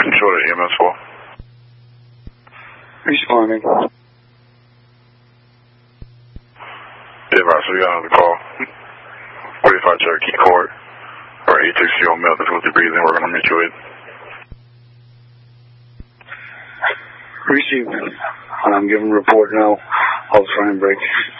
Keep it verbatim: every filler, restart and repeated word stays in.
Control to E M S four. Responding. Yeah, right, so we got another call. forty-five Cherokee Court. Or eight six zero male difficulty breathing. We're going to meet you with. Receive. I'm giving a report now. I'll try and break.